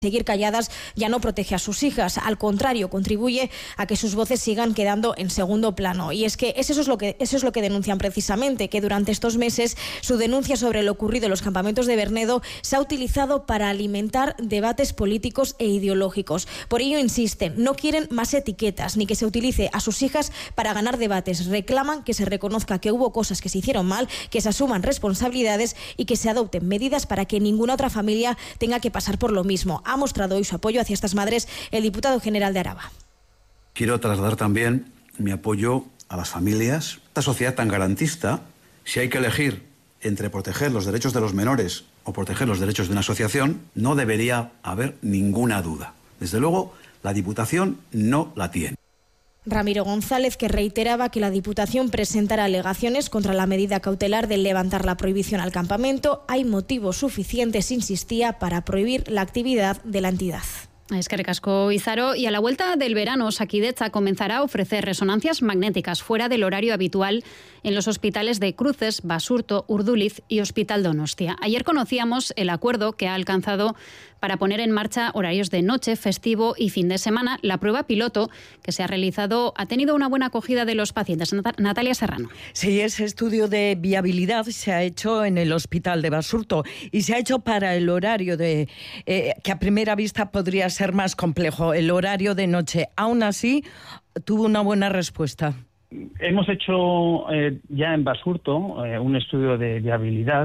Seguir calladas ya no protege a sus hijas, al contrario, contribuye a que sus voces sigan quedando en segundo plano. Y es que eso es lo que denuncian precisamente, que durante estos meses su denuncia sobre lo ocurrido en los campamentos de Bernedo se ha utilizado para alimentar debates políticos e ideológicos. Por ello insisten, no quieren más etiquetas ni que se utilice a sus hijas para ganar debates. Reclaman que se reconozca que hubo cosas que se hicieron mal, que se asuman responsabilidades y que se adopten medidas para que ninguna otra familia tenga que pasar por lo mismo. Ha mostrado hoy su apoyo hacia estas madres el diputado general de Araba. Quiero trasladar también mi apoyo a las familias. Esta sociedad tan garantista, si hay que elegir entre proteger los derechos de los menores o proteger los derechos de una asociación, no debería haber ninguna duda. Desde luego, la Diputación no la tiene. Ramiro González, que reiteraba que la Diputación presentará alegaciones contra la medida cautelar de levantar la prohibición al campamento. Hay motivos suficientes, insistía, para prohibir la actividad de la entidad. Eskerrik asko, Izaro. Y a la vuelta del verano, Osakidetza comenzará a ofrecer resonancias magnéticas fuera del horario habitual en los hospitales de Cruces, Basurto, Urduliz y Hospital Donostia. Ayer conocíamos el acuerdo que ha alcanzado para poner en marcha horarios de noche, festivo y fin de semana. La prueba piloto que se ha realizado ha tenido una buena acogida de los pacientes. Natalia Serrano. Sí, ese estudio de viabilidad se ha hecho en el Hospital de Basurto y se ha hecho para el horario de que a primera vista podría ser más complejo, el horario de noche. Aún así, tuvo una buena respuesta. Hemos hecho ya en Basurto un estudio de viabilidad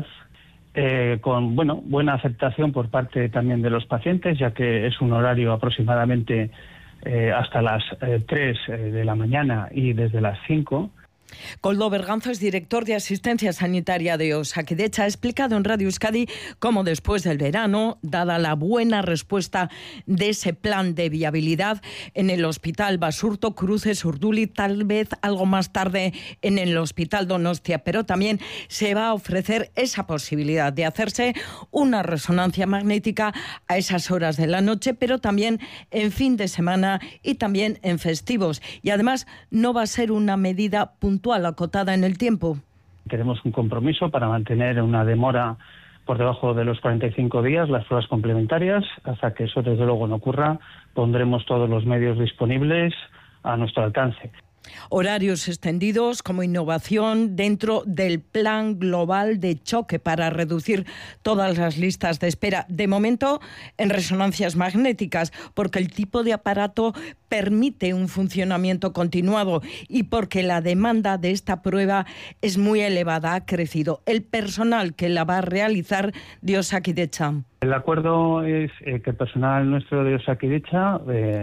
con buena aceptación por parte también de los pacientes, ya que es un horario aproximadamente hasta las 3 de la mañana y desde las 5. Koldo Berganzo es director de asistencia sanitaria de Osakidetza. Ha explicado en Radio Euskadi cómo después del verano, dada la buena respuesta de ese plan de viabilidad en el Hospital Basurto, Cruces, Urduliz, tal vez algo más tarde en el Hospital Donostia, pero también se va a ofrecer esa posibilidad de hacerse una resonancia magnética a esas horas de la noche, pero también en fin de semana y también en festivos. Y además no va a ser una medida puntual, acotada en el tiempo. Tenemos un compromiso para mantener una demora por debajo de los 45 días, las pruebas complementarias. Hasta que eso desde luego no ocurra, pondremos todos los medios disponibles a nuestro alcance. Horarios extendidos como innovación dentro del plan global de choque para reducir todas las listas de espera. De momento, en resonancias magnéticas, porque el tipo de aparato permite un funcionamiento continuado y porque la demanda de esta prueba es muy elevada, ha crecido. El personal que la va a realizar de Osakidetza. El acuerdo es que el personal nuestro de Osakidetza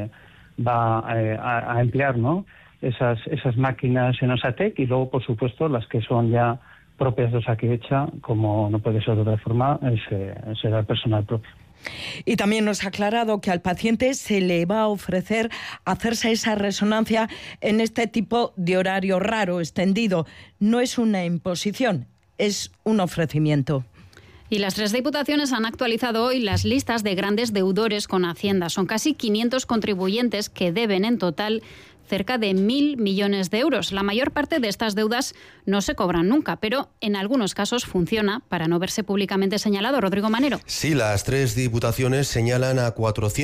va a emplear, ¿no?, esas máquinas en Osatek y luego, por supuesto, las que son ya propias de Osakidetza, como no puede ser de otra forma, será el personal propio. Y también nos ha aclarado que al paciente se le va a ofrecer hacerse esa resonancia en este tipo de horario raro, extendido. No es una imposición, es un ofrecimiento. Y las 3 diputaciones han actualizado hoy las listas de grandes deudores con Hacienda. Son casi 500 contribuyentes que deben en total cerca de 1.000 millones de euros. La mayor parte de estas deudas no se cobran nunca, pero en algunos casos funciona para no verse públicamente señalado. Rodrigo Manero. Sí, las 3 diputaciones señalan a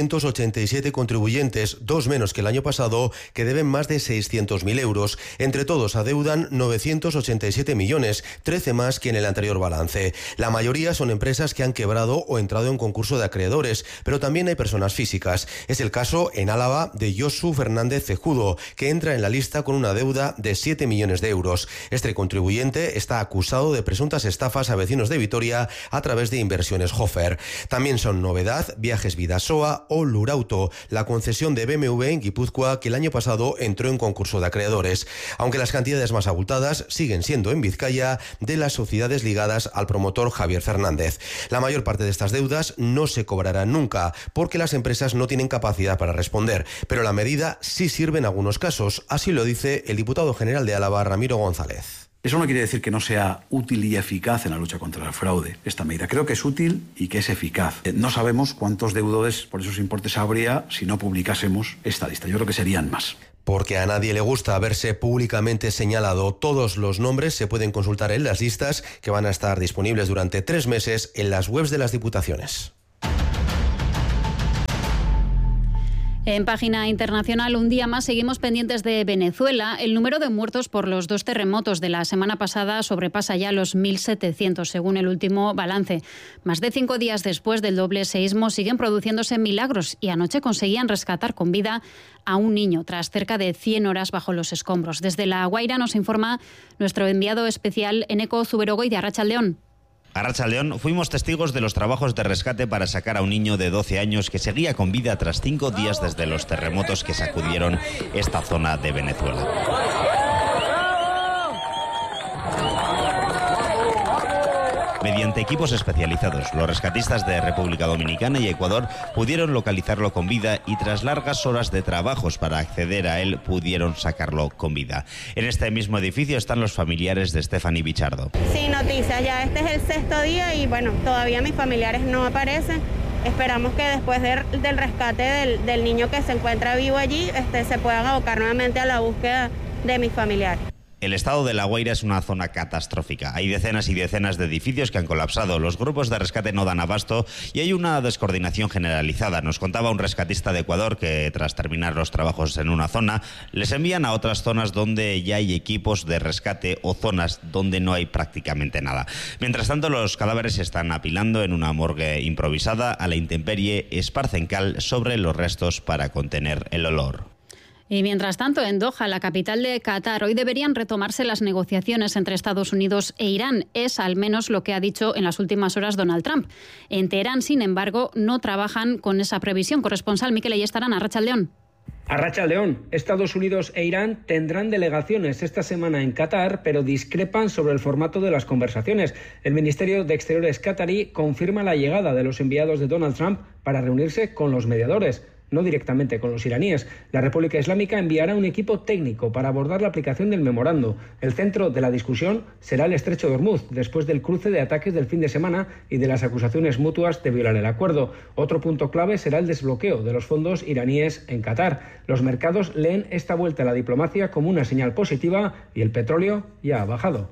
487 contribuyentes, 2 menos que el año pasado, que deben más de 600.000 euros. Entre todos adeudan 987 millones, 13 más que en el anterior balance. La mayoría son empresas que han quebrado o entrado en concurso de acreedores, pero también hay personas físicas. Es el caso en Álava de Josu Fernández Cejudo, que entra en la lista con una deuda de 7 millones de euros. Este contribuyente está acusado de presuntas estafas a vecinos de Vitoria a través de Inversiones Hofer. También son novedad Viajes Bidasoa o Lurauto, la concesión de BMW en Guipúzcoa, que el año pasado entró en concurso de acreedores. Aunque las cantidades más abultadas siguen siendo en Vizcaya de las sociedades ligadas al promotor Javier Fernández. La mayor parte de estas deudas no se cobrarán nunca porque las empresas no tienen capacidad para responder, pero la medida sí sirve en algunos casos, así lo dice el diputado general de Álava, Ramiro González. Eso no quiere decir que no sea útil y eficaz en la lucha contra el fraude, esta medida. Creo que es útil y que es eficaz. No sabemos cuántos deudores por esos importes habría si no publicásemos esta lista. Yo creo que serían más. Porque a nadie le gusta verse públicamente señalado. Todos los nombres se pueden consultar en las listas que van a estar disponibles durante 3 meses en las webs de las diputaciones. En página internacional, un día más seguimos pendientes de Venezuela. El número de muertos por los 2 terremotos de la semana pasada sobrepasa ya los 1.700, según el último balance. Más de 5 días después del doble seísmo siguen produciéndose milagros y anoche conseguían rescatar con vida a un niño tras cerca de 100 horas bajo los escombros. Desde La Guaira nos informa nuestro enviado especial Eneko Zuberogoy de Arratsaldeon. Arratsaldeon, fuimos testigos de los trabajos de rescate para sacar a un niño de 12 años que seguía con vida tras 5 días desde los terremotos que sacudieron esta zona de Venezuela. Mediante equipos especializados, los rescatistas de República Dominicana y Ecuador pudieron localizarlo con vida y tras largas horas de trabajos para acceder a él, pudieron sacarlo con vida. En este mismo edificio están los familiares de Stephanie Bichardo. Sí, noticias, ya este es el 6º día y bueno, todavía mis familiares no aparecen. Esperamos que después del rescate del niño que se encuentra vivo allí, se puedan abocar nuevamente a la búsqueda de mis familiares. El estado de La Guaira es una zona catastrófica. Hay decenas y decenas de edificios que han colapsado. Los grupos de rescate no dan abasto y hay una descoordinación generalizada. Nos contaba un rescatista de Ecuador que tras terminar los trabajos en una zona, les envían a otras zonas donde ya hay equipos de rescate o zonas donde no hay prácticamente nada. Mientras tanto, los cadáveres se están apilando en una morgue improvisada. A la intemperie esparcen cal sobre los restos para contener el olor. Y mientras tanto, en Doha, la capital de Qatar, hoy deberían retomarse las negociaciones entre Estados Unidos e Irán. Es al menos lo que ha dicho en las últimas horas Donald Trump. En Teherán, sin embargo, no trabajan con esa previsión. Corresponsal Mikel Ayestarán, Arratsaldeon. Arratsaldeon, Estados Unidos e Irán tendrán delegaciones esta semana en Qatar, pero discrepan sobre el formato de las conversaciones. El Ministerio de Exteriores qatarí confirma la llegada de los enviados de Donald Trump para reunirse con los mediadores, no directamente con los iraníes. La República Islámica enviará un equipo técnico para abordar la aplicación del memorando. El centro de la discusión será el estrecho de Hormuz, después del cruce de ataques del fin de semana y de las acusaciones mutuas de violar el acuerdo. Otro punto clave será el desbloqueo de los fondos iraníes en Qatar. Los mercados leen esta vuelta a la diplomacia como una señal positiva y el petróleo ya ha bajado.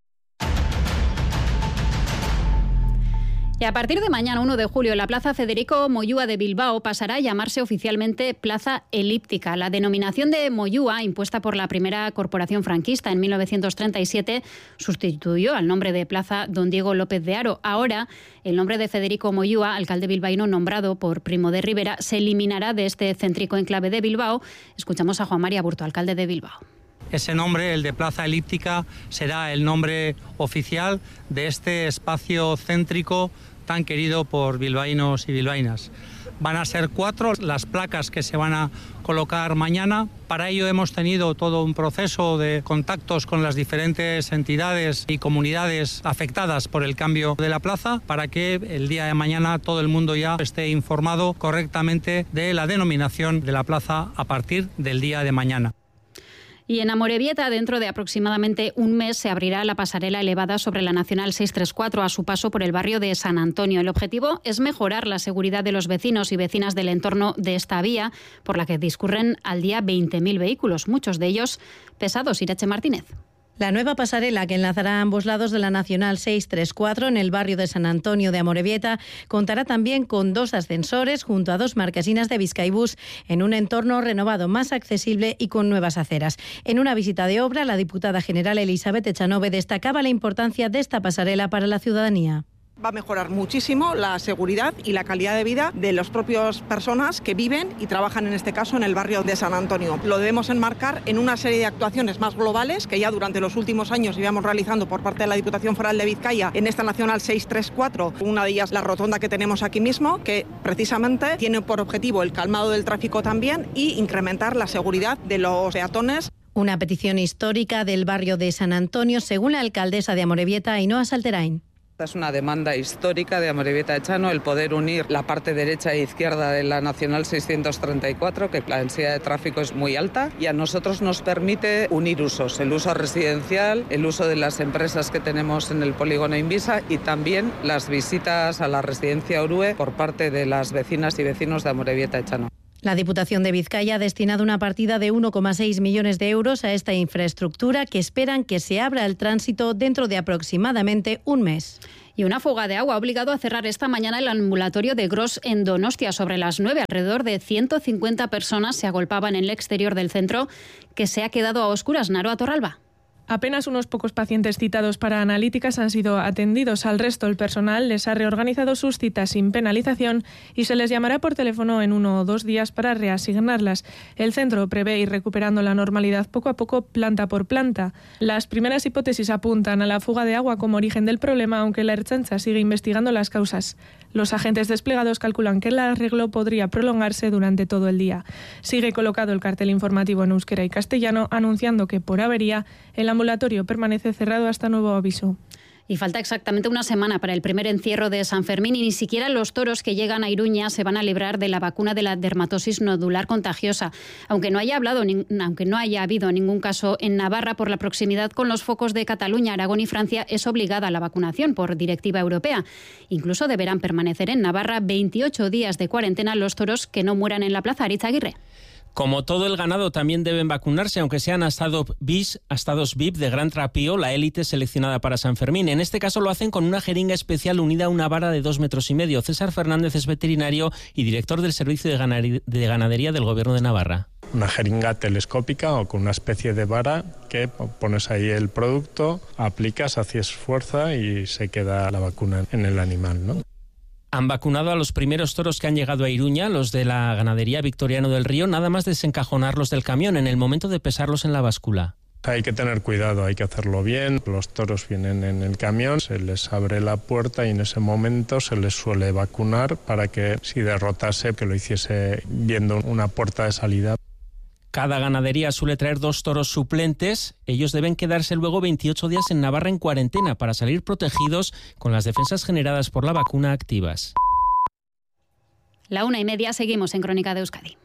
Y a partir de mañana, 1 de julio, la Plaza Federico Moyúa de Bilbao pasará a llamarse oficialmente Plaza Elíptica. La denominación de Moyúa, impuesta por la primera corporación franquista en 1937, sustituyó al nombre de Plaza Don Diego López de Haro. Ahora, el nombre de Federico Moyúa, alcalde bilbaíno nombrado por Primo de Rivera, se eliminará de este céntrico enclave de Bilbao. Escuchamos a Juan María Burto, alcalde de Bilbao. Ese nombre, el de Plaza Elíptica, será el nombre oficial de este espacio céntrico tan querido por bilbaínos y bilbaínas. Van a ser 4 las placas que se van a colocar mañana. Para ello hemos tenido todo un proceso de contactos con las diferentes entidades y comunidades afectadas por el cambio de la plaza para que el día de mañana todo el mundo ya esté informado correctamente de la denominación de la plaza a partir del día de mañana. Y en Amorebieta, dentro de aproximadamente un mes, se abrirá la pasarela elevada sobre la Nacional 634 a su paso por el barrio de San Antonio. El objetivo es mejorar la seguridad de los vecinos y vecinas del entorno de esta vía, por la que discurren al día 20.000 vehículos, muchos de ellos pesados. Irache Martínez. La nueva pasarela que enlazará ambos lados de la Nacional 634 en el barrio de San Antonio de Amorebieta contará también con 2 ascensores junto a 2 marquesinas de Bizkaibus en un entorno renovado, más accesible y con nuevas aceras. En una visita de obra, la diputada general Elizabeth Echanove destacaba la importancia de esta pasarela para la ciudadanía. Va a mejorar muchísimo la seguridad y la calidad de vida de las propias personas que viven y trabajan, en este caso, en el barrio de San Antonio. Lo debemos enmarcar en una serie de actuaciones más globales que ya durante los últimos años íbamos realizando por parte de la Diputación Foral de Vizcaya en esta Nacional 634. Una de ellas, la rotonda que tenemos aquí mismo, que precisamente tiene por objetivo el calmado del tráfico también y incrementar la seguridad de los peatones. Una petición histórica del barrio de San Antonio, según la alcaldesa de Amorebieta, Ainhoa Salterain. Es una demanda histórica de Amorebieta Echano el poder unir la parte derecha e izquierda de la Nacional 634, que la densidad de tráfico es muy alta, y a nosotros nos permite unir usos, el uso residencial, el uso de las empresas que tenemos en el polígono Invisa y también las visitas a la residencia Orue por parte de las vecinas y vecinos de Amorebieta Echano. La Diputación de Vizcaya ha destinado una partida de 1,6 millones de euros a esta infraestructura que esperan que se abra al tránsito dentro de aproximadamente un mes. Y una fuga de agua ha obligado a cerrar esta mañana el ambulatorio de Gros en Donostia. Sobre las 9, alrededor de 150 personas se agolpaban en el exterior del centro, que se ha quedado a oscuras. Naroa Torralba. Apenas unos pocos pacientes citados para analíticas han sido atendidos. Al resto, el personal les ha reorganizado sus citas sin penalización y se les llamará por teléfono en 1 o 2 días para reasignarlas. El centro prevé ir recuperando la normalidad poco a poco, planta por planta. Las primeras hipótesis apuntan a la fuga de agua como origen del problema, aunque la Ertzaintza sigue investigando las causas. Los agentes desplegados calculan que el arreglo podría prolongarse durante todo el día. Sigue colocado el cartel informativo en euskera y castellano, anunciando que por avería el ambulatorio permanece cerrado hasta nuevo aviso. Y falta exactamente una semana para el primer encierro de San Fermín y ni siquiera los toros que llegan a Iruña se van a librar de la vacuna de la dermatosis nodular contagiosa. Aunque no haya habido ningún caso en Navarra, por la proximidad con los focos de Cataluña, Aragón y Francia, es obligada la vacunación por directiva europea. Incluso deberán permanecer en Navarra 28 días de cuarentena los toros que no mueran en la plaza. Aritz Aguirre. Como todo el ganado también deben vacunarse, aunque sean astados VIP de Gran Trapío, la élite seleccionada para San Fermín. En este caso lo hacen con una jeringa especial unida a una vara de 2,5 metros. César Fernández es veterinario y director del Servicio de Ganadería del Gobierno de Navarra. Una jeringa telescópica o con una especie de vara que pones ahí el producto, aplicas, haces fuerza y se queda la vacuna en el animal, ¿no? Han vacunado a los primeros toros que han llegado a Iruña, los de la ganadería Victoriano del Río, nada más desencajonarlos del camión en el momento de pesarlos en la báscula. Hay que tener cuidado, hay que hacerlo bien. Los toros vienen en el camión, se les abre la puerta y en ese momento se les suele vacunar para que si derrotase, que lo hiciese viendo una puerta de salida. Cada ganadería suele traer 2 toros suplentes. Ellos deben quedarse luego 28 días en Navarra en cuarentena para salir protegidos con las defensas generadas por la vacuna activas. 1:30, seguimos en Crónica de Euskadi.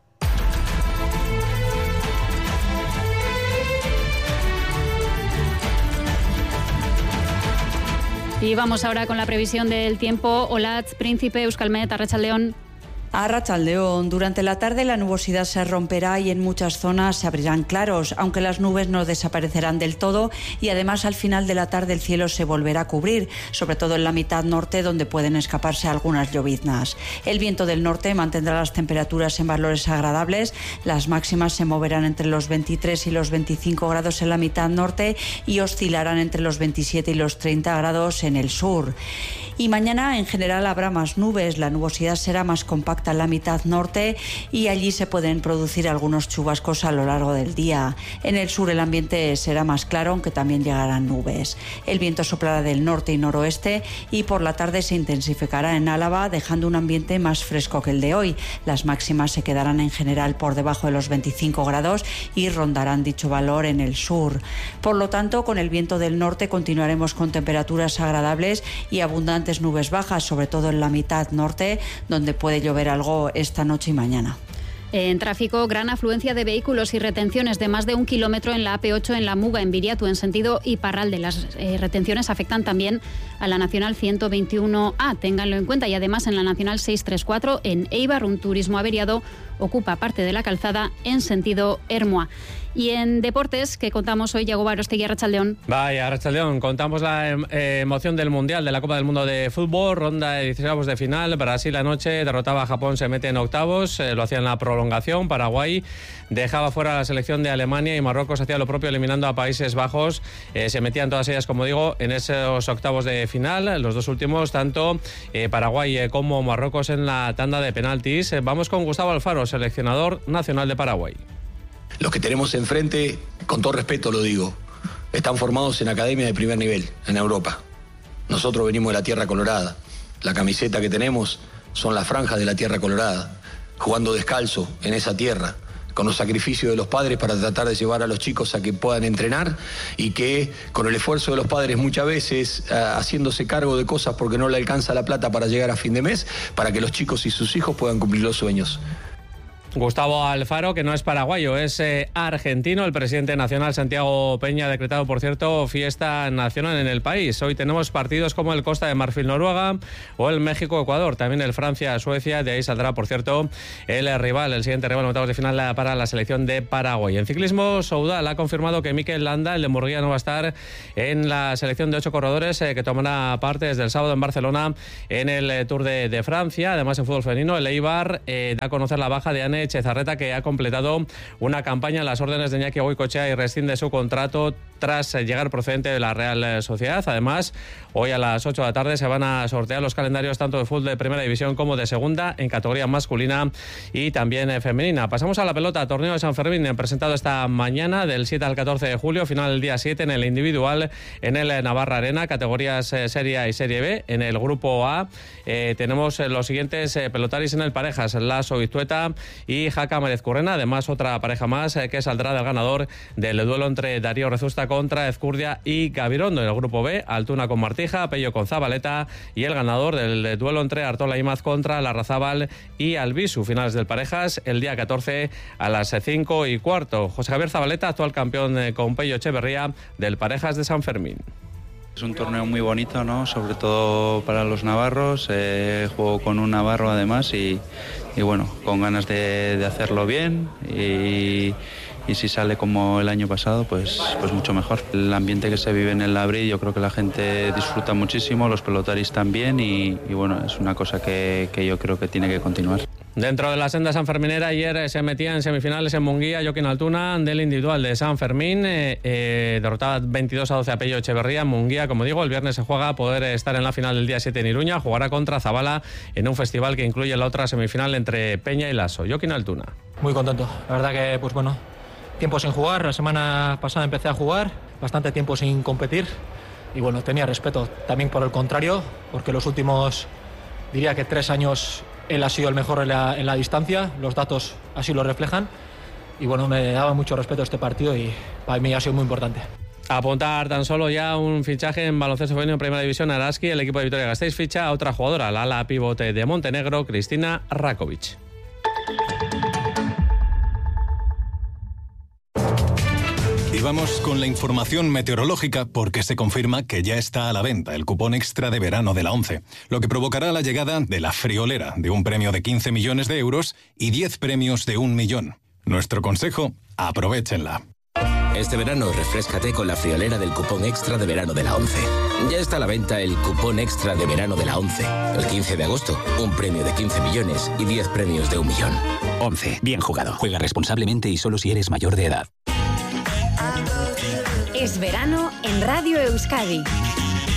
Y vamos ahora con la previsión del tiempo. Olatz, Príncipe, Euskalmet, Arratsaldeon. Arratsaldeon, durante la tarde la nubosidad se romperá y en muchas zonas se abrirán claros, aunque las nubes no desaparecerán del todo y además al final de la tarde el cielo se volverá a cubrir, sobre todo en la mitad norte donde pueden escaparse algunas lloviznas. El viento del norte mantendrá las temperaturas en valores agradables, las máximas se moverán entre los 23 y los 25 grados en la mitad norte y oscilarán entre los 27 y los 30 grados en el sur. Y mañana en general habrá más nubes, la nubosidad será más compacta en la mitad norte y allí se pueden producir algunos chubascos a lo largo del día. En el sur el ambiente será más claro, aunque también llegarán nubes. El viento soplará del norte y noroeste y por la tarde se intensificará en Álava, dejando un ambiente más fresco que el de hoy. Las máximas se quedarán en general por debajo de los 25 grados y rondarán dicho valor en el sur. Por lo tanto, con el viento del norte continuaremos con temperaturas agradables y abundantes nubes bajas, sobre todo en la mitad norte, donde puede llover algo esta noche y mañana. En tráfico, gran afluencia de vehículos y retenciones de más de 1 kilómetro en la AP8 en la Muga, en Viriatu, en sentido Iparralde. Las retenciones afectan también a la Nacional 121A, ténganlo en cuenta, y además en la Nacional 634 en Eibar, un turismo averiado ocupa parte de la calzada en sentido Ermua. Y en deportes, que contamos hoy, Yago Barostegui, Arratsaldeon. Vaya, Arratsaldeon, contamos la emoción del Mundial, de la Copa del Mundo de Fútbol, ronda de 16avos de final. Brasil anoche derrotaba a Japón, se mete en octavos, lo hacía en la prolongación. Paraguay dejaba fuera a la selección de Alemania y Marruecos hacía lo propio eliminando a Países Bajos. Se metían todas ellas, como digo, en esos octavos de final. Los dos últimos, tanto Paraguay como Marruecos en la tanda de penaltis. Vamos con Gustavo Alfaro, seleccionador nacional de Paraguay. Los que tenemos enfrente, con todo respeto lo digo, están formados en academias de primer nivel, en Europa. Nosotros venimos de la Tierra Colorada. La camiseta que tenemos son las franjas de la Tierra Colorada, jugando descalzo en esa tierra, con los sacrificios de los padres para tratar de llevar a los chicos a que puedan entrenar y que con el esfuerzo de los padres muchas veces haciéndose cargo de cosas porque no le alcanza la plata para llegar a fin de mes, para que los chicos y sus hijos puedan cumplir los sueños. Gustavo Alfaro, que no es paraguayo, es argentino. El presidente nacional, Santiago Peña, ha decretado, por cierto, fiesta nacional en el país. Hoy tenemos partidos como el Costa de Marfil-Noruega o el México-Ecuador, también el Francia-Suecia. De ahí saldrá, por cierto, el siguiente rival en octavos de final para la selección de Paraguay. En ciclismo, Soudal ha confirmado que Mikel Landa, el de Murguía, no va a estar en la selección de 8 corredores que tomará parte desde el sábado en Barcelona en el Tour de Francia. Además, en fútbol femenino, el Eibar da a conocer la baja de Ane Chezarreta, que ha completado una campaña en las órdenes de Iñaki Goicoechea y rescinde su contrato tras llegar procedente de la Real Sociedad. Además, hoy a las 8 de la tarde se van a sortear los calendarios tanto de fútbol de primera división como de segunda en categoría masculina y también femenina. Pasamos a la pelota. Torneo de San Fermín presentado esta mañana del 7 al 14 de julio, final el día 7 en el individual en el Navarra Arena, categorías Serie A y Serie B. En el grupo A tenemos los siguientes pelotaris en el parejas: Lasso Iztueta y Jaca Mérez Currena. Además, otra pareja más que saldrá del ganador del duelo entre Darío Rezusta contra Ezcurdia y Gabirondo. En el grupo B, Altuna con Martija, Pello con Zabaleta y el ganador del duelo entre Artola Imaz contra Larrazábal y Albisu. Finales del parejas el día 14 a las 5:15. José Javier Zabaleta, actual campeón con Pello Echeverría del parejas de San Fermín. Es un torneo muy bonito, ¿no? Sobre todo para los navarros. Juego con un navarro además y bueno, con ganas de hacerlo bien y si sale como el año pasado, pues mucho mejor. El ambiente que se vive en el Labrí, yo creo que la gente disfruta muchísimo, los pelotaris también y bueno, es una cosa que yo creo que tiene que continuar. Dentro de la senda sanferminera, ayer se metía en semifinales en Munguía Joaquín Altuna del individual de San Fermín. Derrotaba 22-12 a Pello Echeverría en Munguía. Como digo, el viernes se juega a poder estar en la final del día 7 en Iruña. Jugará contra Zabala en un festival que incluye la otra semifinal entre Peña y Lasso. Joaquín Altuna. Muy contento. La verdad que, pues bueno, tiempo sin jugar. La semana pasada empecé a jugar, bastante tiempo sin competir. Y bueno, tenía respeto también por el contrario, porque los últimos, diría que 3 años... Él ha sido el mejor en la distancia, los datos así lo reflejan y bueno, me daba mucho respeto a este partido y para mí ha sido muy importante. Apuntar tan solo ya un fichaje en baloncesto femenino en Primera División. Araski, el equipo de Vitoria-Gasteiz, ficha a otra jugadora, la ala pivote de Montenegro, Cristina Rakovic. Y vamos con la información meteorológica porque se confirma que ya está a la venta el cupón extra de verano de la ONCE, lo que provocará la llegada de la friolera de un premio de 15 millones de euros y 10 premios de 1 millón. Nuestro consejo, aprovéchenla. Este verano refréscate con la friolera del cupón extra de verano de la ONCE. Ya está a la venta el cupón extra de verano de la ONCE. El 15 de agosto, un premio de 15 millones y 10 premios de 1 millón. ONCE, bien jugado. Juega responsablemente y solo si eres mayor de edad. Es verano en Radio Euskadi.